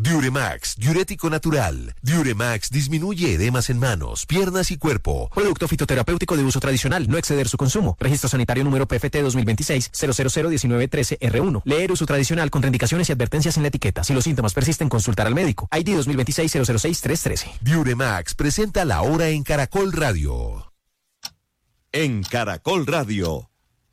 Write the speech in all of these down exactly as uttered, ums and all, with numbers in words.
Diuremax, diurético natural. Diuremax disminuye edemas en manos, piernas y cuerpo. Producto fitoterapéutico de uso tradicional, no exceder su consumo. Registro sanitario número P F T dos mil veintiséis cero cero cero diecinueve trece R uno. Leer uso tradicional con indicaciones y advertencias en la etiqueta. Si los síntomas persisten, consultar al médico. I D dos mil veintiséis cero cero seis tres trece. Diuremax presenta La Hora en Caracol Radio. En Caracol Radio.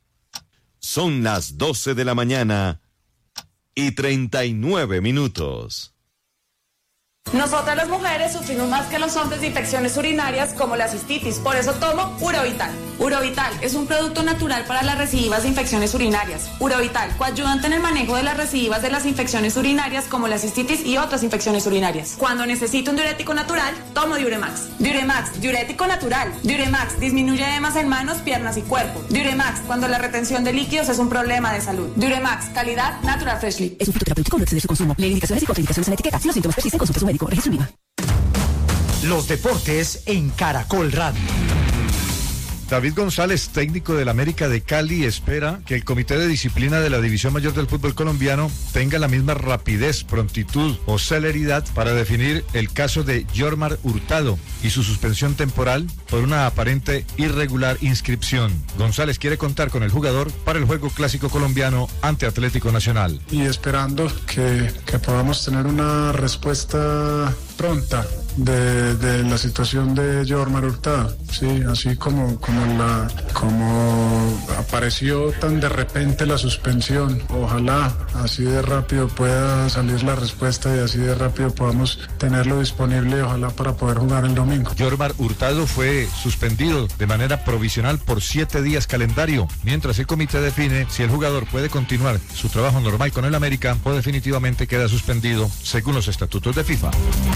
Son las doce de la mañana y treinta y nueve minutos. Nosotras las mujeres sufrimos más que los hombres de infecciones urinarias como la cistitis, por eso tomo Urovital. Urovital es un producto natural para las recidivas de infecciones urinarias. Urovital, coayudante en el manejo de las recidivas de las infecciones urinarias como la cistitis y otras infecciones urinarias. Cuando necesito un diurético natural, tomo Diuremax. Diuremax, diurético natural. Diuremax disminuye edemas en manos, piernas y cuerpo. Diuremax, cuando la retención de líquidos es un problema de salud. Diuremax, calidad Natural Freshly. Es un fitoterapéutico, no exceder su consumo. Leer indicaciones y contraindicaciones en la etiqueta. Si los síntomas persisten, consulte a su médico. Registro IVA. Los deportes en Caracol Radio. David González, técnico del América de Cali, espera que el Comité de Disciplina de la División Mayor del Fútbol Colombiano tenga la misma rapidez, prontitud o celeridad para definir el caso de Yormar Hurtado y su suspensión temporal por una aparente irregular inscripción. González quiere contar con el jugador para el juego clásico colombiano ante Atlético Nacional. Y esperando que, que podamos tener una respuesta pronta de, de la situación de Yormar Hurtado, sí, así como, como, la, como apareció tan de repente la suspensión, ojalá así de rápido pueda salir la respuesta y así de rápido podamos tenerlo disponible, ojalá para poder jugar el domingo. Yormar Hurtado fue suspendido de manera provisional por siete días calendario, mientras el comité define si el jugador puede continuar su trabajo normal con el América o definitivamente queda suspendido según los estatutos de FIFA.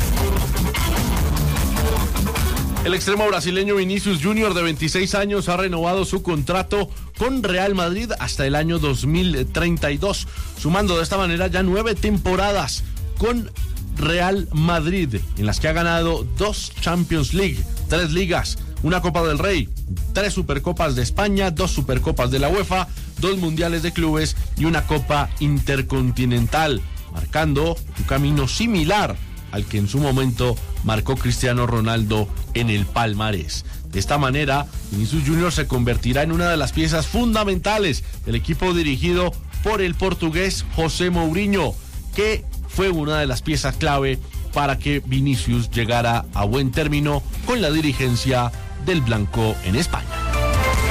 El extremo brasileño Vinicius Junior, de veintiséis años, ha renovado su contrato con Real Madrid hasta el año dos mil treinta y dos, sumando de esta manera ya nueve temporadas con Real Madrid, en las que ha ganado dos Champions League, tres ligas, una Copa del Rey, tres Supercopas de España, dos Supercopas de la UEFA, dos Mundiales de Clubes y una Copa Intercontinental, marcando un camino similar al que en su momento marcó Cristiano Ronaldo en el palmarés. De esta manera, Vinicius Junior se convertirá en una de las piezas fundamentales del equipo dirigido por el portugués José Mourinho, que fue una de las piezas clave para que Vinicius llegara a buen término con la dirigencia del blanco en España.